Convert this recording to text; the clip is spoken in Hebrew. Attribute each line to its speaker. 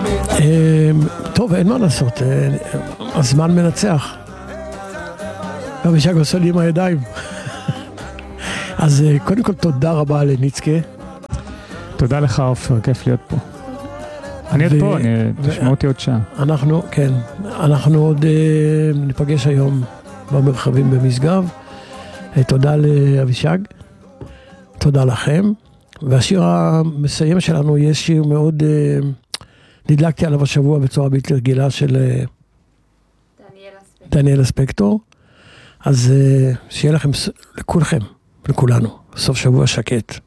Speaker 1: טוב, אין מה לעשות, הזמן מנצח. אבישג עושה לי עם הידיים. אז קודם כל תודה רבה לניצקה.
Speaker 2: תודה לך עופר, כיף להיות פה. אני עוד פה, תשמעו אותי עוד שעה.
Speaker 1: אנחנו עוד ניפגש היום במרחבים במשגב. תודה לאבישג, תודה לכם. והשיר המסיים שלנו יהיה שיר מאוד, נדלקתי עליו השבוע בצורה בלתי רגילה של דניאל אספקטור. אז שיהיה לכם, לכולכם, לכולנו, סוף שבוע שקט.